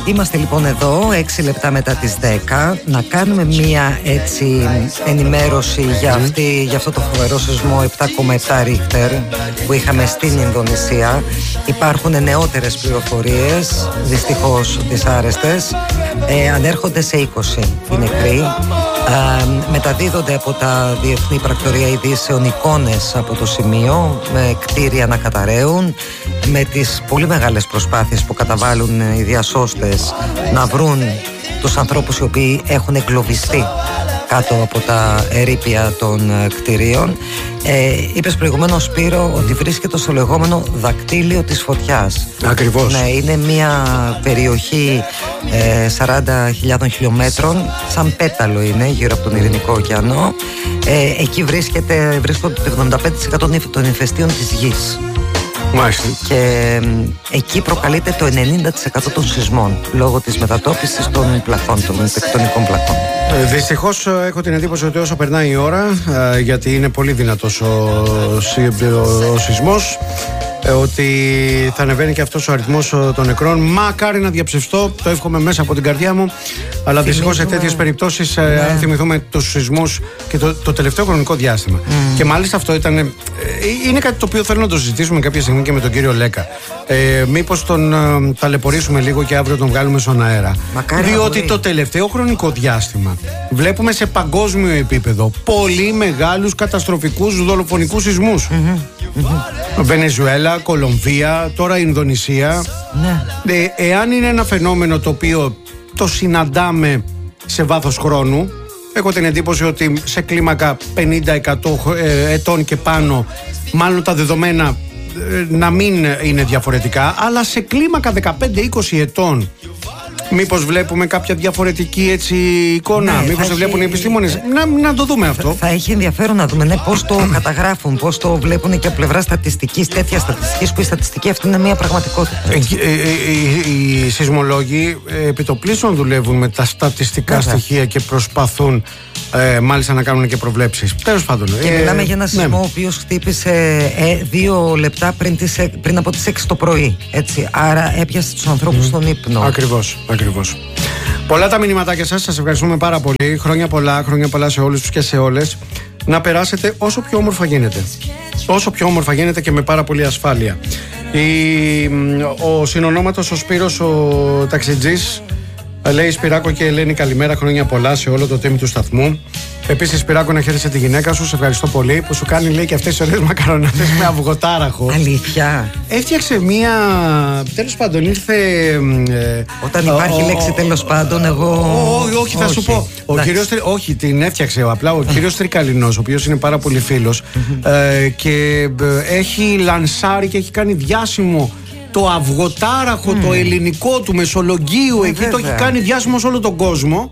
Είμαστε λοιπόν εδώ 6 λεπτά μετά τις 10 να κάνουμε μία έτσι ενημέρωση για αυτό το φοβερό σεισμό 7,7 Ρίχτερ που είχαμε στην Ινδονησία. Υπάρχουν νεότερες πληροφορίες, δυστυχώς δυσάρεστες. Ανέρχονται σε 20 οι νεκροί. Μεταδίδονται από τα Διεθνή Πρακτορία Ειδήσεων εικόνες από το σημείο, με κτίρια να καταραίουν, με τις πολύ μεγάλες προσπάθειες που καταβάλουν οι διασώστες να βρουν τους ανθρώπους οι οποίοι έχουν εγκλωβιστεί κάτω από τα ερείπια των κτηρίων. Είπες προηγουμένως, Σπύρο, ότι βρίσκεται στο λεγόμενο δακτύλιο της φωτιάς. Ακριβώς. Ναι, είναι μια περιοχή 40.000 χιλιόμετρων, σαν πέταλο είναι, γύρω από τον Ειρηνικό ωκεανό. Εκεί βρίσκονται το 75% των ηφαιστείων της γης. Μάλιστα. Και εκεί προκαλείται το 90% των σεισμών λόγω της μετατόπισης των πλακών, των τεκτονικών πλακών. Δυστυχώς έχω την εντύπωση ότι όσο περνάει η ώρα, γιατί είναι πολύ δυνατός ο σεισμός, ότι θα ανεβαίνει και αυτός ο αριθμός των νεκρών. Μακάρι να διαψευστώ, το εύχομαι μέσα από την καρδιά μου. Αλλά δυστυχώς σε τέτοιες περιπτώσεις, αν θυμηθούμε τους σεισμούς και το τελευταίο χρονικό διάστημα. Και μάλιστα αυτό είναι κάτι το οποίο θέλω να το συζητήσουμε κάποια στιγμή και με τον κύριο Λέκα. Μήπως τον ταλαιπωρήσουμε λίγο και αύριο τον βγάλουμε στον αέρα. Διότι το τελευταίο χρονικό διάστημα βλέπουμε σε παγκόσμιο επίπεδο πολύ μεγάλους καταστροφικούς δολοφονικούς σεισμούς. Βενεζουέλα, Κολομβία, τώρα Ινδονησία. Εάν είναι ένα φαινόμενο το οποίο το συναντάμε σε βάθος χρόνου, έχω την εντύπωση ότι σε κλίμακα 50-100 ετών και πάνω μάλλον τα δεδομένα να μην είναι διαφορετικά, αλλά σε κλίμακα 15-20 ετών μήπως βλέπουμε κάποια διαφορετική έτσι εικόνα, μήπως βλέπουν οι επιστήμονες. Να το δούμε αυτό. Θα έχει ενδιαφέρον να δούμε πώς το καταγράφουν, πώς το βλέπουν και από πλευρά στατιστικής, τέτοια στατιστικής που η στατιστική αυτή είναι μια πραγματικότητα. Οι σεισμολόγοι επιτοπλίστων δουλεύουν με τα στατιστικά στοιχεία και προσπαθούν μάλιστα να κάνουν και προβλέψεις. Τέλος πάντων. Και μιλάμε για ένα σεισμό ο οποίος χτύπησε 2 λεπτά πριν από τις 6 το πρωί. Έτσι. Άρα έπιασε τους ανθρώπους στον ύπνο. Ακριβώς. Πολλά τα μηνυματάκια σας ευχαριστούμε πάρα πολύ. Χρόνια πολλά σε όλους και σε όλες. Να περάσετε όσο πιο όμορφα γίνεται. Όσο πιο όμορφα γίνεται και με πάρα πολύ ασφάλεια. Ο συνονόματος ο Σπύρος ο ταξιτζής λέει: Σπυράκο και Ελένη, καλημέρα, χρόνια πολλά σε όλο το team του σταθμού. Επίσης, Σπυράκο, να χαίρεσαι τη γυναίκα σου. Σε ευχαριστώ πολύ που σου κάνει, λέει, και αυτές τις ωραίες μακαρονάδες με αυγοτάραχο. Αλήθεια. Έφτιαξε μία. Τέλος πάντων, ήρθε. Όταν υπάρχει λέξη τέλος πάντων, εγώ. Όχι, θα σου πω. Όχι, την έφτιαξε απλά ο κύριος Τρικαλινός, ο οποίος είναι πάρα πολύ φίλος. Και έχει λανσάρει και έχει κάνει διάσημο το αυγοτάραχο, το ελληνικό του Μεσολογγίου. Εκεί το έχει κάνει διάσημο σε όλο τον κόσμο.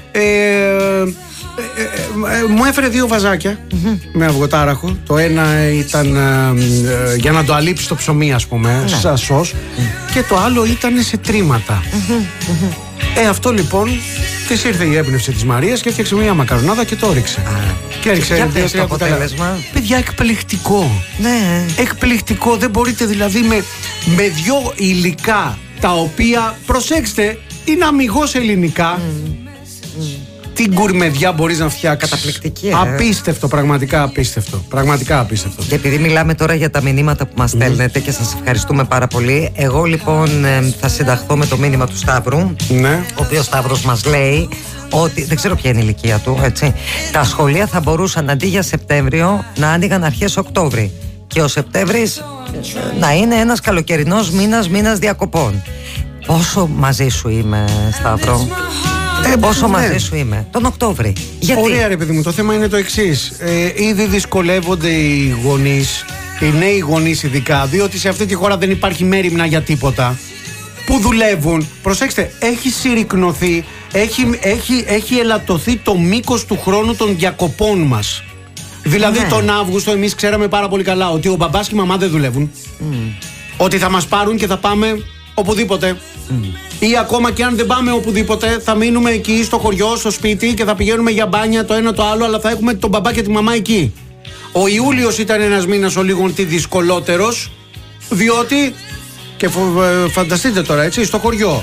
Μου έφερε 2 βαζάκια με αυγοτάραχο. Το ένα ήταν για να το αλείψει το ψωμί, ας πούμε, σαν σως. Και το άλλο ήταν σε τρίματα. Αυτό λοιπόν της ήρθε η έμπνευση της Μαρίας και έφτιαξε μια μακαρονάδα και το έριξε. Και έριξε 2-3 αποτέλεσμα. Παιδιά, εκπληκτικό. Ναι. Εκπληκτικό. Δεν μπορείτε δηλαδή με 2 υλικά τα οποία, προσέξτε, είναι αμιγώς ελληνικά. Τι γκουρμεδιά μπορείς να φτιάξεις. Καταπληκτική. Απίστευτο, πραγματικά απίστευτο. Πραγματικά απίστευτο. Και επειδή μιλάμε τώρα για τα μηνύματα που μας στέλνετε και σας ευχαριστούμε πάρα πολύ, εγώ λοιπόν θα συνταχθώ με το μήνυμα του Σταύρου. Ναι. Ο οποίος Σταύρος μας λέει ότι, δεν ξέρω ποια είναι η ηλικία του, έτσι, τα σχολεία θα μπορούσαν αντί για Σεπτέμβριο να άνοιγαν αρχές Οκτώβρη. Και ο Σεπτέμβρης να είναι ένας καλοκαιρινός μήνας διακοπών. Πόσο μαζί σου είμαι, Σταύρο. Πόσο μαζί σου είμαι, τον Οκτώβρη. Γιατί? Ωραία, ρε παιδί μου, το θέμα είναι το εξής. Ήδη δυσκολεύονται οι γονείς, οι νέοι γονείς ειδικά, διότι σε αυτή τη χώρα δεν υπάρχει μέριμνα για τίποτα. Που δουλεύουν, προσέξτε, έχει συρρικνωθεί, έχει ελαττωθεί το μήκος του χρόνου των διακοπών μας. Δηλαδή τον Αύγουστο εμείς ξέραμε πάρα πολύ καλά ότι ο μπαμπάς και η μαμά δεν δουλεύουν. Ότι θα μας πάρουν και θα πάμε οπουδήποτε. Ή ακόμα και αν δεν πάμε οπουδήποτε, θα μείνουμε εκεί στο χωριό, στο σπίτι και θα πηγαίνουμε για μπάνια το ένα το άλλο, αλλά θα έχουμε τον μπαμπά και τη μαμά εκεί. Ο Ιούλιος ήταν ένας μήνας ο λίγο δυσκολότερος, διότι, και φανταστείτε τώρα έτσι, στο χωριό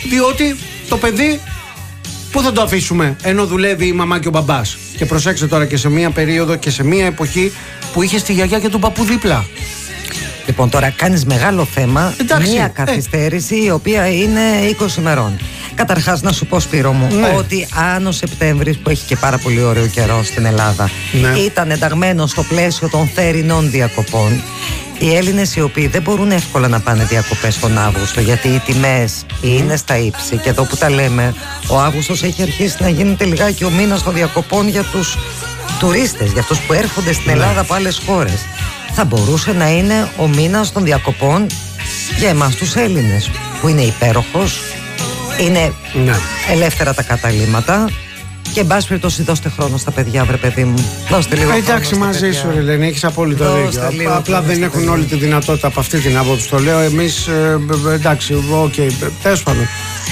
Διότι το παιδί πού θα το αφήσουμε ενώ δουλεύει η μαμά και ο μπαμπάς? Και προσέξτε τώρα, και σε μία περίοδο και σε μία εποχή που είχε τη γιαγιά και τον παππού δίπλα. Λοιπόν, τώρα κάνεις μεγάλο θέμα. Μία καθυστέρηση η οποία είναι 20 ημερών. Καταρχάς να σου πω, Σπύρο μου, ότι αν ο Σεπτέμβρης, που έχει και πάρα πολύ ωραίο καιρό στην Ελλάδα, ήταν ενταγμένο στο πλαίσιο των θερινών διακοπών, οι Έλληνες οι οποίοι δεν μπορούν εύκολα να πάνε διακοπές τον Αύγουστο, γιατί οι τιμές είναι στα ύψη, και εδώ που τα λέμε, ο Αύγουστος έχει αρχίσει να γίνεται λιγάκι ο μήνας των διακοπών για τους τουρίστες, για αυτούς που έρχονται στην Ελλάδα από άλλες χώρες. Θα μπορούσε να είναι ο μήνας των διακοπών για εμάς τους Έλληνες, που είναι υπέροχος, είναι ελεύθερα τα καταλύματα. Και εν πάση περιπτώσει, δώστε χρόνο στα παιδιά, βρε παιδί μου. Δώστε λίγο χρόνο. Εντάξει, μαζί σου, Ελένη, έχεις απόλυτο δίκιο. Απλά δεν έχουν όλη τη δυνατότητα από αυτή την άποψη. Το λέω εμείς. Εντάξει, τέλος πάντων.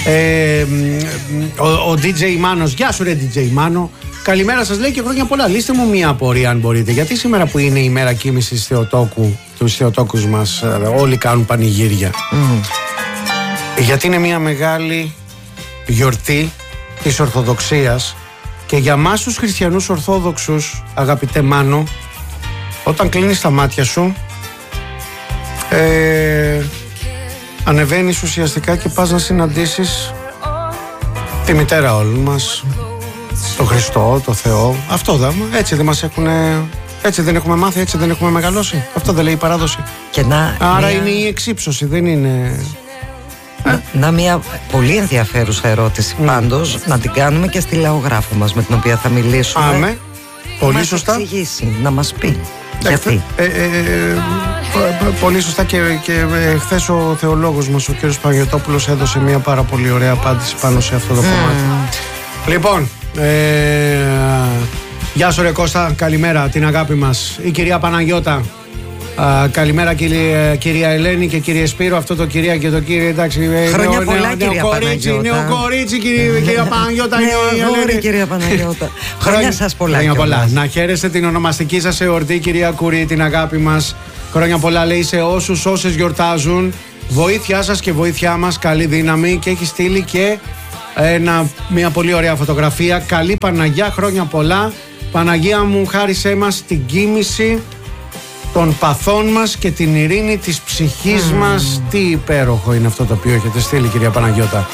Ο DJ Μάνος, γεια σου, ρε DJ Μάνο. Καλημέρα σας, λέει, και χρόνια πολλά. Λύστε μου μία απορία, αν μπορείτε. Γιατί σήμερα που είναι η μέρα κοίμησης Θεοτόκου, τους Θεοτόκους μας, όλοι κάνουν πανηγύρια? Γιατί είναι μία μεγάλη γιορτή της Ορθοδοξίας, και για μας τους χριστιανούς Ορθόδοξους, αγαπητέ Μάνο, όταν κλείνεις τα μάτια σου, ανεβαίνεις ουσιαστικά και πας να συναντήσεις τη μητέρα όλων μας, τον Χριστό, τον Θεό. Αυτό έτσι δεν μας έχουν, έτσι δεν έχουμε μάθει, έτσι δεν έχουμε μεγαλώσει. Αυτό δεν λέει η παράδοση? Άρα είναι η εξύψωση, δεν είναι... Μια πολύ ενδιαφέρουσα ερώτηση πάντως, να την κάνουμε και στη λαογράφο μας, με την οποία θα μιλήσουμε. Πολύ σωστά. Να μας εξηγήσει, να μας πει γιατί. Πολύ σωστά, και χθες ο θεολόγος μας, ο κύριος Παναγιωτόπουλος, έδωσε μια πάρα πολύ ωραία απάντηση πάνω σε αυτό το κομμάτι. Λοιπόν, γεια σου, ρε Κώστα, καλημέρα, την αγάπη μας, η κυρία Παναγιώτα. Καλημέρα, κυρία Ελένη και κύριε Σπύρο. Αυτό το κυρία και το κύριε, εντάξει. Χρόνια πολλά, κυρία Παναγιώτα. Νέο κορίτσι, κυρία Παναγιώτα. Νεογόρη, κυρία Παναγιώτα. Χρόνια σας πολλά. Χρόνια πολλά. Να χαίρεστε την ονομαστική σας εορτή, κυρία Κουρή, την αγάπη μας. Χρόνια πολλά, λέει, σε όσες γιορτάζουν. Βοήθειά σας και βοήθειά μας, καλή δύναμη. Και έχει στείλει και μια πολύ ωραία φωτογραφία. Καλή Παναγιά, χρόνια πολλά. Παναγία μου, χάρισέ μας την κοίμηση των παθών μας και την ειρήνη της ψυχής μας. Τι υπέροχο είναι αυτό το οποίο έχετε στείλει, κυρία Παναγιώτα.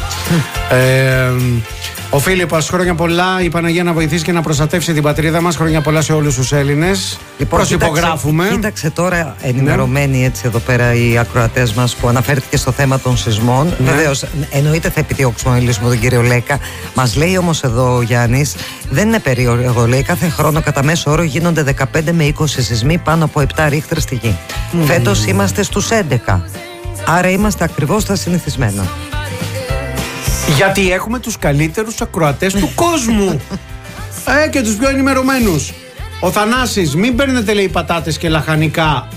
Ο Φίλιππος, χρόνια πολλά. Η Παναγία να βοηθήσει και να προστατεύσει την πατρίδα μας. Χρόνια πολλά σε όλους τους Έλληνες. Λοιπόν, προσυπογράφουμε. Κοίταξε τώρα, ενημερωμένοι έτσι εδώ πέρα οι ακροατές μας, που αναφέρθηκε στο θέμα των σεισμών. Βεβαίως, εννοείται θα επιδιώξουμε να μιλήσουμε τον κύριο Λέκα. Μας λέει όμως εδώ ο Γιάννης, δεν είναι περίεργο, λέει, κάθε χρόνο κατά μέσο όρο γίνονται 15 με 20 σεισμοί πάνω από 7 ρίχτερ στη γη. Φέτος είμαστε στους 11. Άρα είμαστε ακριβώς τα συνηθισμένα. Γιατί έχουμε τους καλύτερους ακροατές του κόσμου και τους πιο ενημερωμένους. Ο Θανάσης, μην παίρνετε, λέει, πατάτες και λαχανικά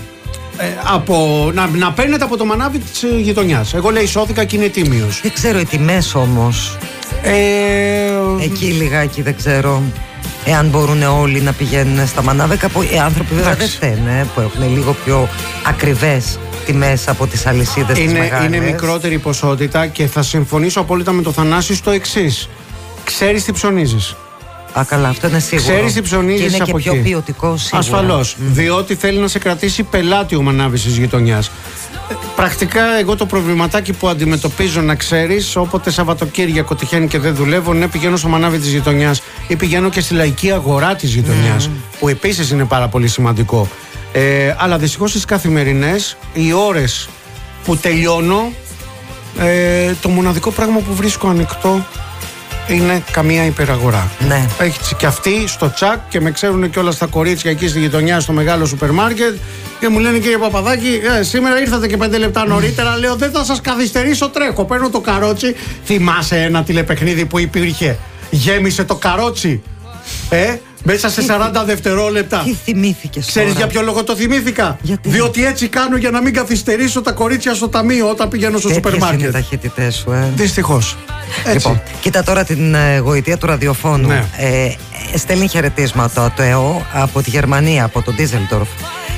να παίρνετε από το μανάβι της γειτονιάς. Εγώ, λέει, σώθηκα και είναι τίμιος. Δεν ξέρω οι τιμές όμως. Εκεί λιγάκι δεν ξέρω εάν μπορούν όλοι να πηγαίνουν στα μανάβικα, που οι άνθρωποι βέβαια δεν φταίνε, που έχουν λίγο πιο ακριβές τιμές από τις αλυσίδες τις μεγάλες. Είναι μικρότερη ποσότητα, και θα συμφωνήσω απόλυτα με το Θανάση στο εξής. Ξέρεις τι ψωνίζεις. Καλά, αυτό είναι σίγουρο. Ξέρεις τι ψωνίζεις, και είναι από και πιο ποιοτικό σίγουρα. Ασφαλώς, διότι θέλει να σε κρατήσει πελάτη ο μανάβης της γειτονιάς. Πρακτικά, εγώ το προβληματάκι που αντιμετωπίζω, να ξέρεις, όποτε Σαββατοκύριακο τυχαίνει και δεν δουλεύω, πηγαίνω στο μανάβι της γειτονιάς ή πηγαίνω και στη λαϊκή αγορά της γειτονιάς, που επίσης είναι πάρα πολύ σημαντικό. Αλλά δυστυχώς στις καθημερινές, οι ώρες που τελειώνω, το μοναδικό πράγμα που βρίσκω ανοιχτό είναι καμία υπεραγορά. Ναι. Έχει και αυτή στο τσακ, και με ξέρουν και όλα τα κορίτσια εκεί στη γειτονιά, στο μεγάλο σούπερ μάρκετ, και μου λένε, κύριε Παπαδάκη, σήμερα ήρθατε και 5 λεπτά νωρίτερα. Λέω, δεν θα σας καθυστερήσω, τρέχω. Παίρνω το καρότσι. Θυμάσαι ένα τηλεπαιχνίδι που υπήρχε? Γέμισε το καρότσι. Μέσα σε 40 δευτερόλεπτα. Τι θυμήθηκες? Ξέρεις για ποιο λόγο το θυμήθηκα? Γιατί? Διότι έτσι κάνω για να μην καθυστερήσω τα κορίτσια στο ταμείο όταν πηγαίνω στο σούπερ μάρκετ. Τέτοιες είναι οι ταχύτητές σου, Δυστυχώς. Λοιπόν, κοίτα τώρα την γοητεία του ραδιοφώνου. Στέλνει χαιρετίσματα το ΕΟ από τη Γερμανία, από το Ντίζελντορφ.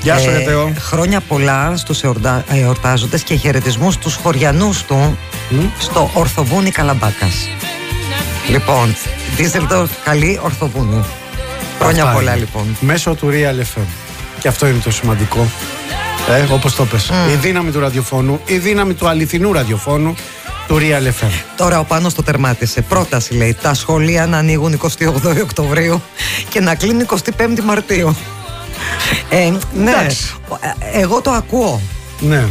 Γεια σου, Θεό. Χρόνια πολλά στους εορτάζοντες και χαιρετισμούς στους χωριανούς του στο Ορθοβούνι Καλαμπάκας. Λοιπόν, Ντίζελντορφ, καλή Ορθοβούνι. Χρόνια πολλά, λοιπόν. Μέσω του Real FM. Και αυτό είναι το σημαντικό. Όπως το πες. Η δύναμη του ραδιοφώνου, η δύναμη του αληθινού ραδιοφώνου, του Real FM. Τώρα ο Πάνος το τερμάτισε. Πρόταση, λέει, τα σχολεία να ανοίγουν 28 Οκτωβρίου και να κλείνουν 25 Μαρτίου. Ναι, εγώ το ακούω. Ναι.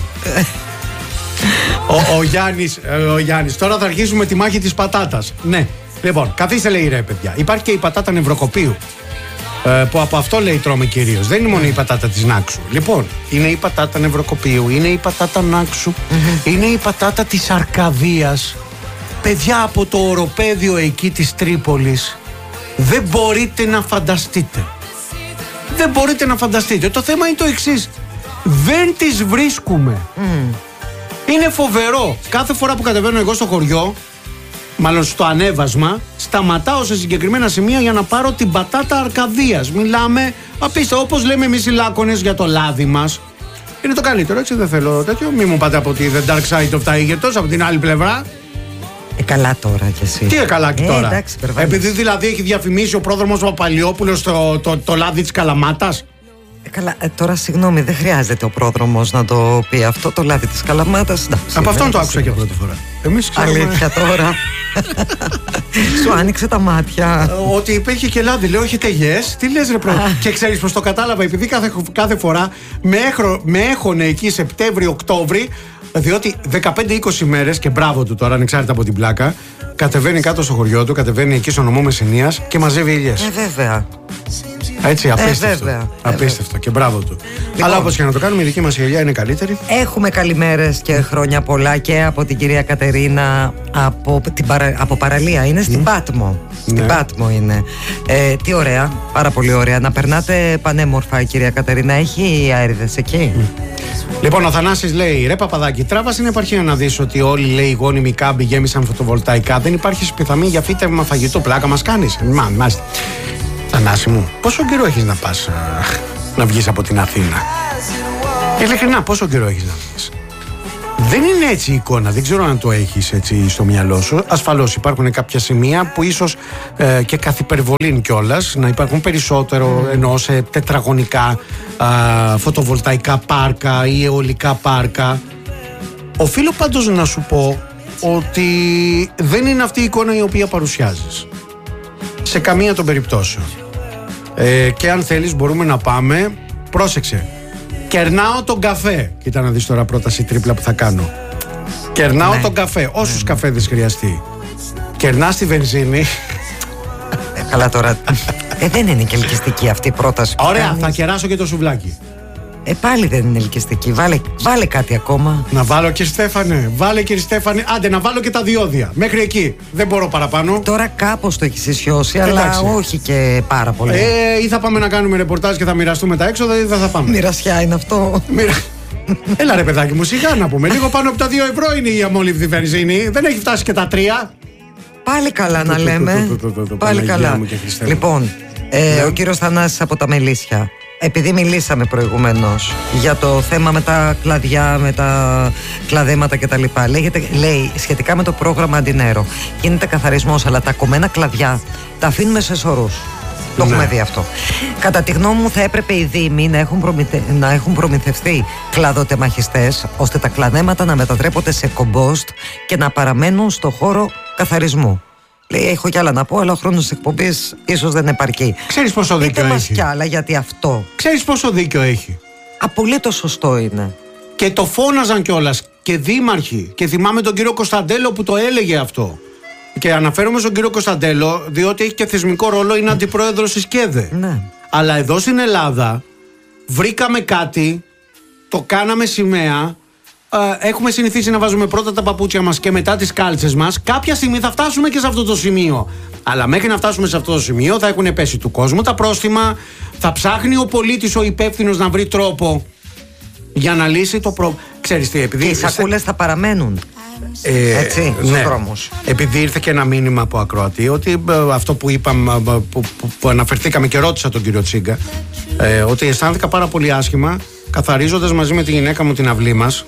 Ο Γιάννης, τώρα θα αρχίσουμε τη μάχη της πατάτας. Ναι, λοιπόν, καθίστε, λέει, ρε παιδιά. Υπάρχει και η πατάτα νευροκοπίου, που από αυτό, λέει, τρώμε κυρίως. Δεν είναι μόνο η πατάτα της Νάξου. Λοιπόν, είναι η πατάτα νευροκοπίου, είναι η πατάτα Νάξου, είναι η πατάτα της Αρκαδίας. Παιδιά, από το οροπέδιο εκεί της Τρίπολης, δεν μπορείτε να φανταστείτε. Δεν μπορείτε να φανταστείτε. Το θέμα είναι το εξής. Δεν τις βρίσκουμε. Είναι φοβερό. Κάθε φορά που κατεβαίνω εγώ στο χωριό, μάλλον στο ανέβασμα, σταματάω σε συγκεκριμένα σημεία για να πάρω την πατάτα Αρκαδίας. Μιλάμε απίστευτο. Όπως λέμε εμείς οι Λάκωνες για το λάδι μας. Είναι το καλύτερο, έτσι, δεν θέλω τέτοιο. Μη μου πάτε από τη The Dark Side of the Aegetos, από την άλλη πλευρά. Καλά τώρα κι εσύ. Τι καλά και τώρα. Εντάξει, επειδή δηλαδή έχει διαφημίσει ο πρόδρομος Παπαλιόπουλος το λάδι της Καλαμάτας. Καλά, τώρα συγγνώμη, δεν χρειάζεται ο πρόδρομος να το πει αυτό, το λάδι της Καλαμάτας. Από αυτόν το άκουσα και πρώτη φορά. Εμείς ξέρουμε. Αλήθεια τώρα. Σου άνοιξε τα μάτια. Ότι υπήρχε και λάδι, λέω, έχετε yes. Τι λες, ρε πρώτα. Και ξέρεις πως το κατάλαβα, επειδή κάθε φορά με έχωνε εκεί Σεπτέμβρη-Οκτώβρη, διότι 15-20 μέρες, και μπράβο του τώρα, ανεξάρτητα από την πλάκα, κατεβαίνει κάτω στο χωριό του, κατεβαίνει εκεί στο νομό Μεσσηνίας και μαζεύει ελιές. Βέβαια. Έτσι, απίστευτο. Απίστευτο και μπράβο του. Λοιπόν, αλλά όπως και να το κάνουμε, η δική μας ελιά είναι καλύτερη. Έχουμε καλημέρες και χρόνια πολλά και από την κυρία Κατερίνα από παραλία. Είναι στην Πάτμο. Στην Πάτμο είναι. Τι ωραία, πάρα πολύ ωραία. Να περνάτε πανέμορφα, η κυρία Κατερίνα. Έχει αέριδες εκεί. Λοιπόν, ο Θανάσης λέει: ρε Παπαδάκη, τράβα στην επαρχία να δεις ότι όλοι, λέει, οι γόνιμοι κάμποι γέμισαν φωτοβολταϊκά. Δεν υπάρχει πιθανή για φύτευμα φαγητό. Πλάκα μας κάνεις. Μάλιστα. Θανάση μου, πόσο καιρό έχεις να πας να βγεις από την Αθήνα? Ειλικρινά, πόσο καιρό έχεις να βγεις? Δεν είναι έτσι η εικόνα, δεν ξέρω αν το έχεις έτσι στο μυαλό σου. Ασφαλώς υπάρχουν κάποια σημεία που ίσως και καθ' υπερβολήν κιόλας να υπάρχουν περισσότερο, ενώ σε τετραγωνικά φωτοβολταϊκά πάρκα ή αιωλικά πάρκα. Οφείλω πάντως να σου πω ότι δεν είναι αυτή η εικόνα η οποία παρουσιάζεις σε καμία των περιπτώσεων. Και αν θέλεις μπορούμε να πάμε. Πρόσεξε. Κερνάω τον καφέ. Κοίτα να δεις τώρα πρόταση τρίπλα που θα κάνω. Κερνάω τον καφέ. Όσους καφέδες χρειαστεί. Κερνάς τη βενζίνη. Καλά τώρα. Δεν είναι και ελκυστική αυτή η πρόταση. Ωραία, θα κεράσω και το σουβλάκι. Πάλι δεν είναι ελκυστική. Βάλε κάτι ακόμα. Να βάλω, κύριε Στέφανε. Βάλε, κύριε Στέφανε. Άντε, να βάλω και τα διόδια. Μέχρι εκεί. Δεν μπορώ παραπάνω. Τώρα κάπως το έχεις ισιώσει, αλλά όχι και πάρα πολύ. Ή θα πάμε να κάνουμε ρεπορτάζ και θα μοιραστούμε τα έξοδα, ή δεν θα πάμε. Μοιρασιά είναι αυτό. Έλα, ρε παιδάκι μου, σιγά να πούμε. Λίγο πάνω από τα 2 ευρώ είναι η αμόλυβδη βενζίνη. Δεν έχει φτάσει και τα 3. Πάλι καλά να λέμε. Πάλι καλά. Λοιπόν, ο κύριος Θανάσης από τα Μελίσια. Επειδή μιλήσαμε προηγουμένως για το θέμα με τα κλαδιά, με τα κλαδέματα κτλ. Λέει σχετικά με το πρόγραμμα Αντινέρο. Γίνεται καθαρισμός, αλλά τα κομμένα κλαδιά τα αφήνουμε σε σωρούς. Το έχουμε δει αυτό. Κατά τη γνώμη μου, θα έπρεπε οι Δήμοι να έχουν προμηθευτεί κλαδοτεμαχιστές, ώστε τα κλαδέματα να μετατρέπονται σε κομπόστ και να παραμένουν στο χώρο καθαρισμού. Λέει, έχω κι άλλα να πω, αλλά ο χρόνος της εκπομπής ίσως δεν επαρκεί. Ξέρεις πόσο δίκιο έχει. Πείτε μας κι άλλα, γιατί αυτό. Ξέρεις πόσο δίκιο έχει. Απολύτως σωστό είναι. Και το φώναζαν κιόλας και δήμαρχοι. Και θυμάμαι τον κύριο Κωνσταντέλο που το έλεγε αυτό. Και αναφέρομαι στον κύριο Κωνσταντέλο, διότι έχει και θεσμικό ρόλο, είναι αντιπρόεδρος της ΚΕΔΕ. Ναι. Αλλά εδώ στην Ελλάδα βρήκαμε κάτι, το κάναμε σημαία. Έχουμε συνηθίσει να βάζουμε πρώτα τα παπούτσια μας και μετά τις κάλτσες μας. Κάποια στιγμή θα φτάσουμε και σε αυτό το σημείο. Αλλά μέχρι να φτάσουμε σε αυτό το σημείο θα έχουν πέσει του κόσμου τα πρόστιμα. Θα ψάχνει ο πολίτης, ο υπεύθυνος, να βρει τρόπο για να λύσει το πρόβλημα. Ξέρεις τι, επειδή. Και οι σακούλες θα παραμένουν. Έτσι, στους δρόμους. Επειδή ήρθε και ένα μήνυμα από ακροατή, ότι αυτό που είπαμε, που αναφερθήκαμε και ρώτησα τον κύριο Τσίγκα, ότι αισθάνθηκα πάρα πολύ άσχημα καθαρίζοντας μαζί με τη γυναίκα μου την αυλή μας,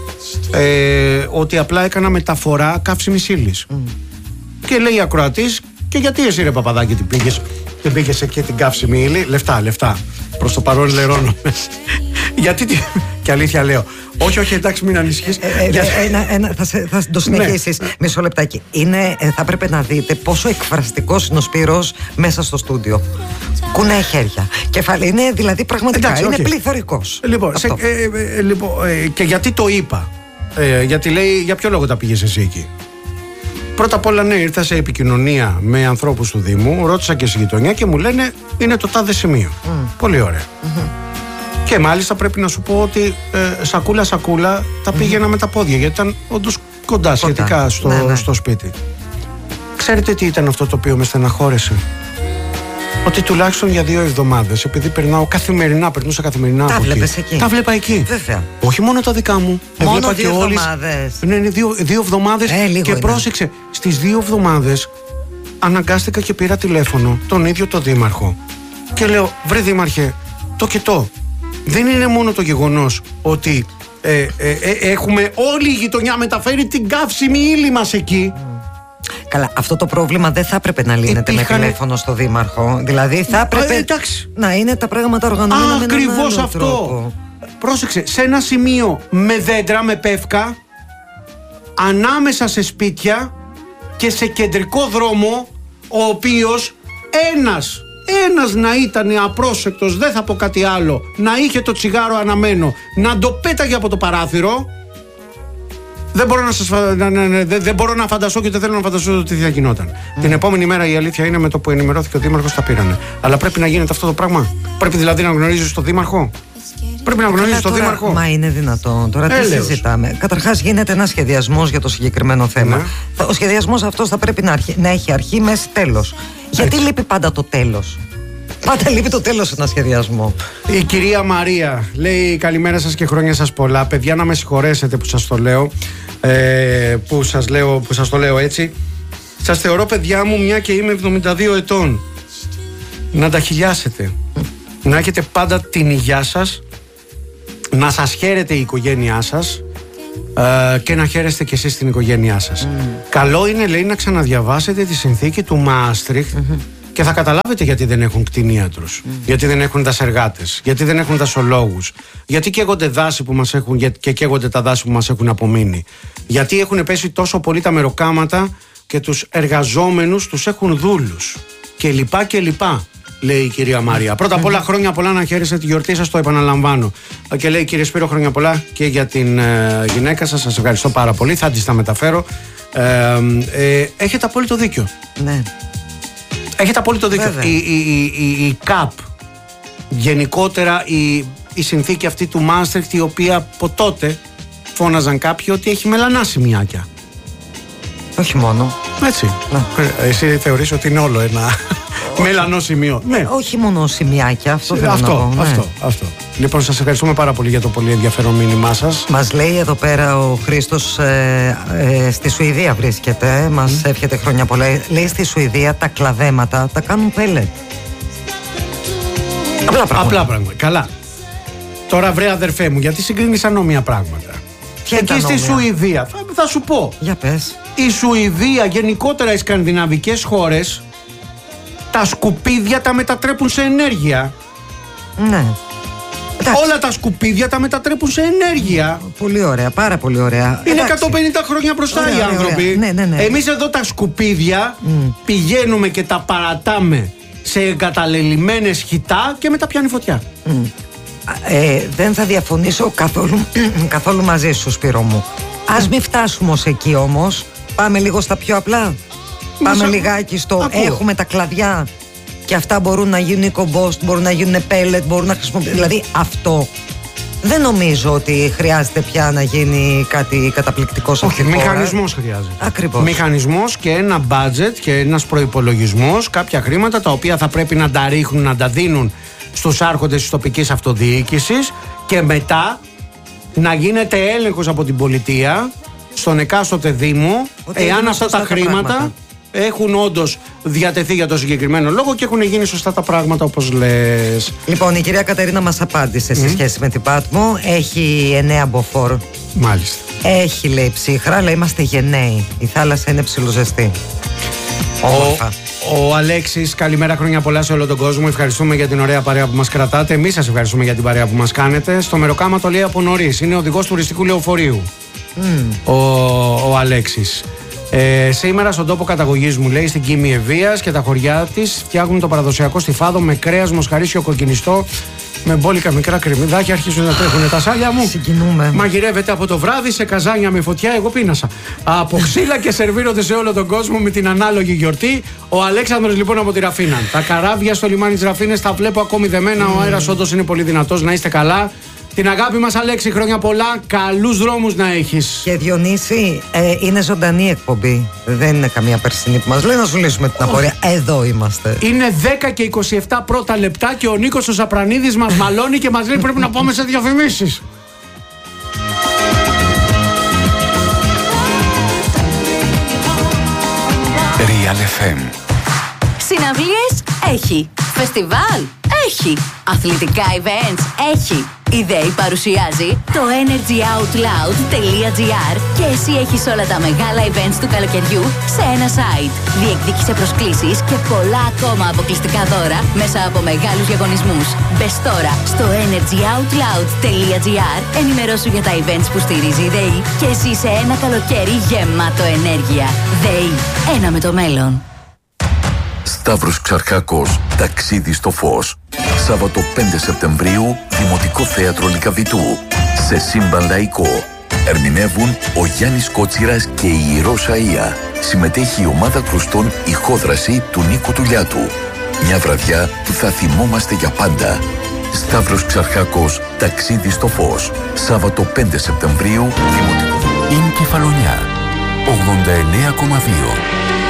ότι απλά έκανα μεταφορά καύσιμης ύλης. Και λέει η ακροατής, και γιατί εσύ ρε Παπαδάκη την πήγες εκεί την καύσιμη ύλη? Λεφτά. Προς το παρόν λερώνομαι. Γιατί και αλήθεια λέω. Όχι, εντάξει, μην ανησυχείς. Θα το συνεχίσεις. Μισό λεπτάκι. Θα έπρεπε να δείτε πόσο εκφραστικός είναι ο Σπύρος μέσα στο στούντιο. Κουνάει χέρια. Είναι δηλαδή πραγματικά. Εντάξει, είναι πληθωρικός. Λοιπόν, και γιατί το είπα? Γιατί λέει, για ποιο λόγο τα πήγες εσύ εκεί? Πρώτα απ' όλα, ναι, ήρθα σε επικοινωνία με ανθρώπους του Δήμου, ρώτησα και στη γειτονιά και μου λένε είναι το τάδε σημείο. Πολύ ωραία. Και μάλιστα πρέπει να σου πω ότι σακούλα τα πήγαινα με τα πόδια, γιατί ήταν όντως κοντά σχετικά στο σπίτι. Ξέρετε τι ήταν αυτό το οποίο με στεναχώρεσε? Ότι τουλάχιστον για 2 εβδομάδες, επειδή περνούσα καθημερινά τα από βλέπεις εκεί. Τα βλέπα εκεί. Βέβαια. Όχι μόνο τα δικά μου. Μόνο 2 εβδομάδες. Ναι, είναι 2 εβδομάδες. Και πρόσεξε, στις 2 εβδομάδες αναγκάστηκα και πήρα τηλέφωνο τον ίδιο τον δήμαρχο. Και λέω, βρε δήμαρχε, το και το. Δεν είναι μόνο το γεγονός ότι έχουμε όλη η γειτονιά μεταφέρει την καύσιμη ύλη μας εκεί. Καλά, αυτό το πρόβλημα δεν θα έπρεπε να λύνεται με τηλέφωνο στο δήμαρχο. Δηλαδή θα έπρεπε να είναι τα πράγματα οργανωμένα με έναν άλλο τρόπο. Πρόσεξε, σε ένα σημείο με δέντρα, με πεύκα, ανάμεσα σε σπίτια και σε κεντρικό δρόμο, ο οποίος ένας να ήταν απρόσεκτος, δεν θα πω κάτι άλλο, να είχε το τσιγάρο αναμένο, να το πέταγε από το παράθυρο. Δεν μπορώ να φανταστώ και δεν θέλω να φανταστώ τι θα γινόταν. Την επόμενη μέρα η αλήθεια είναι, με το που ενημερώθηκε ο δήμαρχος τα πήρανε. Αλλά πρέπει να γίνεται αυτό το πράγμα. Πρέπει δηλαδή να γνωρίζεις τον δήμαρχο. Πρέπει να γνωρίζεις τον δήμαρχο. Μα είναι δυνατόν. Τώρα τι συζητάμε? Καταρχάς γίνεται ένας σχεδιασμός για το συγκεκριμένο θέμα. Ο σχεδιασμός αυτός θα πρέπει να έχει αρχή, μέση, τέλος. Γιατί λείπει πάντα το τέλος? Πάντα λείπει το τέλος σε ένα σχεδιασμό. Η κυρία Μαρία λέει καλημέρα σας και χρόνια σας πολλά. Παιδιά, να με συγχωρέσετε που σας το λέω, που σας το λέω έτσι. Σας θεωρώ παιδιά μου, μια και είμαι 72 ετών. Να τα χιλιάσετε. Να έχετε πάντα την υγειά σας, να σας χαίρεται η οικογένειά σας και να χαίρεστε κι εσείς την οικογένειά σας. Καλό είναι, λέει, να ξαναδιαβάσετε τη συνθήκη του Μάστριχτ και θα καταλάβετε γιατί δεν έχουν κτηνίατρους, γιατί δεν έχουν δασεργάτες, γιατί δεν έχουν δασολόγους, γιατί καίγονται δάση που μας έχουν και καίγονται τα δάση που μας έχουν απομείνει, γιατί έχουν πέσει τόσο πολύ τα μεροκάματα και τους εργαζόμενους τους έχουν δούλους και λοιπά, λέει η κυρία Μάρια. Πρώτα απ' όλα, χρόνια πολλά, να χαίρεστε τη γιορτή σας, το επαναλαμβάνω. Και λέει, κύριε Σπύρο, χρόνια πολλά και για την γυναίκα σας. Σας ευχαριστώ πάρα πολύ, θα της τα μεταφέρω. Έχετε απόλυτο δίκιο. Ναι. Έχετε απόλυτο δίκιο. Η ΚΑΠ, γενικότερα η συνθήκη αυτή του Μάστριχτ, η οποία από τότε φώναζαν κάποιοι ότι έχει μελανά σημειάκια. Όχι μόνο. Έτσι. Εσύ θεωρείς ότι είναι όλο ένα μελανό σημείο? Ναι. Όχι μόνο σημειάκια, αυτό θέλω να πω. Αυτό. Λοιπόν, σας ευχαριστούμε πάρα πολύ για το πολύ ενδιαφέρον μήνυμά σας. Μας λέει εδώ πέρα ο Χρήστος, στη Σουηδία βρίσκεται, μας εύχεται χρόνια πολλά. Λέει στη Σουηδία τα κλαδέματα τα κάνουν πέλετ. Απλά πράγματα. Καλά. Τώρα βρε αδερφέ μου, γιατί συγκρίνεις ανώμια πράγματα? Εκεί στη Σουηδία, θα σου πω. Για πες. Η Σουηδία, γενικότερα οι σκανδιναβικές χώρες, τα σκουπίδια τα μετατρέπουν σε ενέργεια. Ναι. Όλα τα σκουπίδια τα μετατρέπουν σε ενέργεια. Πολύ ωραία, πάρα πολύ ωραία. Είναι 150 χρόνια μπροστά οι άνθρωποι. Ναι. Εμείς εδώ τα σκουπίδια πηγαίνουμε και τα παρατάμε σε εγκαταλελειμμένες χιτά και μετά πιάνει φωτιά. Δεν θα διαφωνήσω καθόλου μαζί σου, Σπύρο μου. Ας μην φτάσουμε ως εκεί όμως. Πάμε λίγο στα πιο απλά. Πάμε λιγάκι στο έχουμε τα κλαδιά και αυτά μπορούν να γίνουν κομπόστ, μπορούν να γίνουν πέλετ, μπορούν να χρησιμοποιηθούν. Δηλαδή αυτό δεν νομίζω ότι χρειάζεται πια να γίνει κάτι καταπληκτικό σε αυτή τη χώρα. Μηχανισμός χρειάζεται. Ακριβώς. Μηχανισμός και ένα budget και ένας προϋπολογισμός, κάποια χρήματα τα οποία θα πρέπει να τα ρίχνουν, να τα δίνουν στους άρχοντες της τοπικής αυτοδιοίκησης και μετά να γίνεται έλεγχος από την πολιτεία στον εκάστοτε δήμο, εάν αυτά τα χρήματα έχουν όντως διατεθεί για το συγκεκριμένο λόγο και έχουν γίνει σωστά τα πράγματα όπως λες. Λοιπόν, η κυρία Κατερίνα μας απάντησε σε σχέση με την Πάτμο. Έχει 9 μποφόρ. Μάλιστα. Έχει, λέει, ψύχρα, αλλά είμαστε γενναίοι. Η θάλασσα είναι ψιλοζεστή. Όμορφα. Ο Αλέξης, καλημέρα, χρόνια πολλά σε όλο τον κόσμο. Ευχαριστούμε για την ωραία παρέα που μας κρατάτε. Εμείς σας ευχαριστούμε για την παρέα που μας κάνετε. Στο Μεροκάμα το λέει από νωρίς. Είναι οδηγός τουριστικού λεωφορείου. Ο Αλέξης. Σήμερα στον τόπο καταγωγής μου, λέει, στην Κίμη Ευβίας και τα χωριά της φτιάχνουν το παραδοσιακό στιφάδο με κρέας, μοσχαρίσιο κοκκινιστό, με μπόλικα μικρά κρεμμυδάκια. Αρχίζουν να τρέχουν τα σάλια μου. Συγκινούμε. Μαγειρεύεται από το βράδυ σε καζάνια με φωτιά. Εγώ πίνασα. Από ξύλα και σερβίρονται σε όλο τον κόσμο με την ανάλογη γιορτή. Ο Αλέξανδρος λοιπόν από τη Ραφίνα. Τα καράβια στο λιμάνι της Ραφίνες τα βλέπω ακόμη δεμένα. Ο αέρας όντως είναι πολύ δυνατός. Να είστε καλά. Την αγάπη μας, Αλέξη, χρόνια πολλά. Καλούς δρόμους να έχεις. Και Διονύση, είναι ζωντανή εκπομπή. Δεν είναι καμία περσινή που μας λέει να σου λύσουμε την απορία. Εδώ είμαστε. Είναι 10 και 27 πρώτα λεπτά και ο Νίκος ο Σαπρανίδης μας μαλώνει και μας λέει πρέπει να πάμε σε διαφημίσεις. Real FM. Συναυλίες έχει. Φεστιβάλ έχει. Αθλητικά events έχει. Η ΔΕΗ παρουσιάζει το energyoutloud.gr και εσύ έχεις όλα τα μεγάλα events του καλοκαιριού σε ένα site. Διεκδίκησε προσκλήσεις και πολλά ακόμα αποκλειστικά δώρα μέσα από μεγάλους διαγωνισμούς. Μπες τώρα στο energyoutloud.gr, ενημερώσου για τα events που στηρίζει η ΔΕΗ και εσύ σε ένα καλοκαίρι γεμάτο ενέργεια. ΔΕΗ, ένα με το μέλλον. Σταύρος Ξαρχάκος, ταξίδι στο φως. Σάββατο 5 Σεπτεμβρίου, Δημοτικό Θέατρο Λυκαβητού. Σε σύμπαν λαϊκό. Ερμηνεύουν ο Γιάννης Κότσιρας και η Ηρώσα Ία. Συμμετέχει η ομάδα κρουστών Ηχόδραση του Νίκου Τουλιάτου. Μια βραδιά που θα θυμόμαστε για πάντα. Σταύρος Ξαρχάκος, ταξίδι στο φως. Σάββατο 5 Σεπτεμβρίου, Δημοτικό. Είναι Κεφαλονιά, 89,2.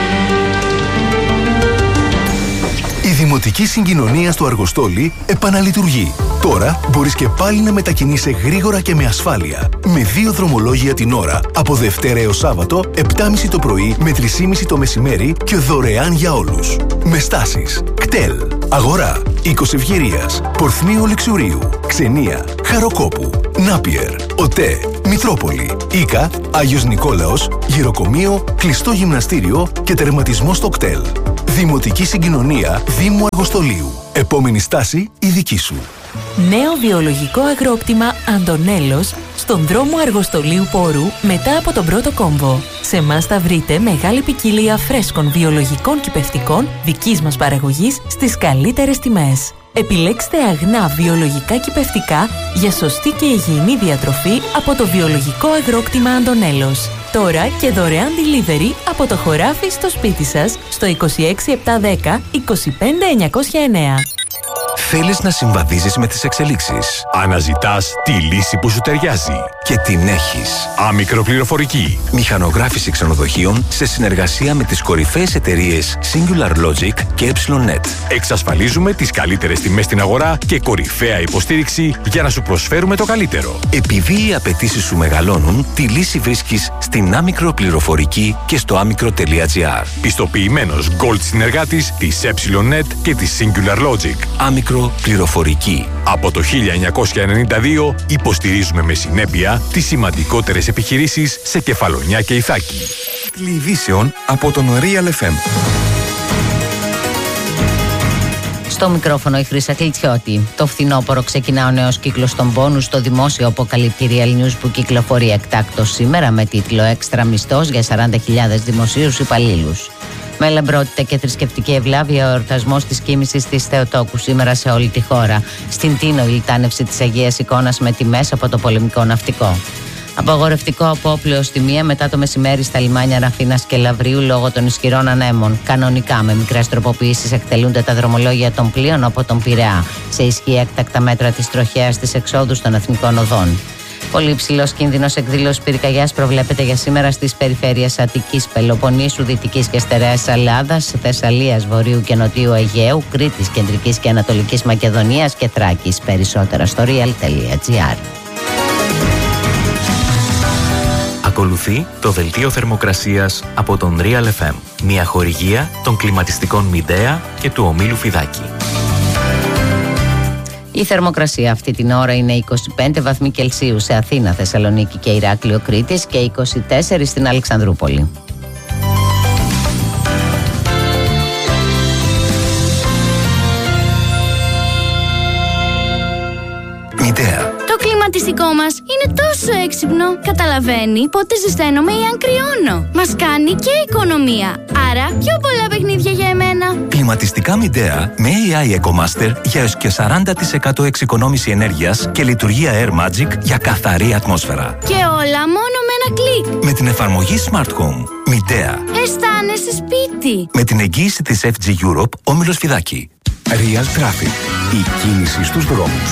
Η Δημοτική Συγκοινωνία στο Αργοστόλι επαναλειτουργεί. Τώρα μπορείς και πάλι να μετακινείσαι γρήγορα και με ασφάλεια. Με 2 δρομολόγια την ώρα, από Δευτέρα έως Σάββατο, 7.30 το πρωί με 3.30 το μεσημέρι και δωρεάν για όλους. Με στάσεις Κτέλ, Αγορά, Οίκος Ευγυρίας, Πορθμίου Λεξουρίου, Ξενία, Χαροκόπου, Νάπιερ, ΟΤΕ, Μητρόπολη, Ίκα, Άγιος Νικόλαος, Γυροκομείο, κλειστό γυμναστήριο και τερματισμό στο Κτέλ. Δημοτική Συγκοινωνία Δήμου Αργοστολίου. Επόμενη στάση η δική σου. Νέο βιολογικό αγρόκτημα Αντωνέλος στον δρόμο Αργοστολίου Πόρου μετά από τον πρώτο κόμβο. Σε εμάς θα βρείτε μεγάλη ποικιλία φρέσκων βιολογικών κυπευτικών δικής μας παραγωγής στις καλύτερες τιμές. Επιλέξτε αγνά βιολογικά κυπευτικά για σωστή και υγιεινή διατροφή από το βιολογικό αγρόκτημα Αντωνέλος. Τώρα και δωρεάν delivery από το χωράφι στο σπίτι σας στο 26710 25909. Θέλεις να συμβαδίζεις με τις εξελίξεις. Αναζητάς τη λύση που σου ταιριάζει. Και την έχεις. Άμικρο πληροφορική. Μηχανογράφηση ξενοδοχείων σε συνεργασία με τις κορυφαίες εταιρείες Singular Logic και EpsilonNet. Εξασφαλίζουμε τις καλύτερες τιμές στην αγορά και κορυφαία υποστήριξη για να σου προσφέρουμε το καλύτερο. Επειδή οι απαιτήσεις σου μεγαλώνουν, τη λύση βρίσκεις στην Άμικρο πληροφορική και στο άμικρο.gr. Πιστοποιημένος Gold συνεργάτης της EpsilonNet και της Singular Logic. Άμικρο πληροφορική. Από το 1992 υποστηρίζουμε με συνέπεια τις σημαντικότερες επιχειρήσεις σε Κεφαλονιά και Ιθάκη. Ειδήσεων από τον Real FM. Στο μικρόφωνο η Χρύσα Κλητσιώτη. Το φθινόπωρο ξεκινά ο νέος κύκλος των μπόνους στο δημόσιο, αποκαλύπτει η Real News, που κυκλοφορεί εκτάκτως σήμερα με τίτλο «Έξτρα μισθός για 40.000 δημοσίους υπαλλήλους». Με λαμπρότητα και θρησκευτική ευλάβεια, ο εορτασμός της κοίμησης της Θεοτόκου σήμερα σε όλη τη χώρα. Στην Τίνο, η λιτάνευση της Αγίας Εικόνας με τιμές από το πολεμικό ναυτικό. Απαγορευτικό απόπλαιο στη μία μετά το μεσημέρι στα λιμάνια Ραφίνας και Λαβρίου λόγω των ισχυρών ανέμων. Κανονικά, με μικρές τροποποιήσεις, εκτελούνται τα δρομολόγια των πλοίων από τον Πειραιά. Σε ισχύ έκτακτα μέτρα της τροχέας στις εξόδους των εθνικών οδών. Πολύ υψηλός κίνδυνος εκδήλωσης πυρκαγιάς προβλέπεται για σήμερα στις περιφέρειες Αττικής, Πελοποννήσου, Δυτικής και Στερεάς Ελλάδας, Θεσσαλίας, Βορείου και Νοτιού Αιγαίου, Κρήτης, Κεντρικής και Ανατολικής Μακεδονίας και Θράκης. Περισσότερα στο real.gr. Ακολουθεί το δελτίο θερμοκρασίας από τον Real FM. Μια χορηγία των κλιματιστικών Μιντέα και του ομίλου Φιδάκη. Η θερμοκρασία αυτή την ώρα είναι 25 βαθμοί Κελσίου σε Αθήνα, Θεσσαλονίκη και Ηράκλειο Κρήτης και 24 στην Αλεξανδρούπολη. Μιντέα. Το κλιματιστικό μας είναι τόσο έξυπνο. Καταλαβαίνει πότε ζεσταίνομαι ή αν κρυώνω. Μας κάνει και οικονομία. Άρα πιο πολλά παιχνίδια για εμένα. Κλιματιστικά Μιντέα με AI EcoMaster για έως και 40% εξοικονόμηση ενέργειας και λειτουργία Air Magic για καθαρή ατμόσφαιρα. Και όλα μόνο με ένα κλικ. Με την εφαρμογή Smart Home. Μιντέα. Αισθάνεσαι σπίτι. Με την εγγύηση της FG Europe, όμιλος Φιδάκη. Real Traffic. Η κίνηση στους δρόμους.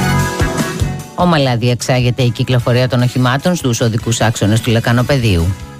Ομαλά διεξάγεται η κυκλοφορία των οχημάτων στους οδικούς άξονες του Λεκανοπεδίου.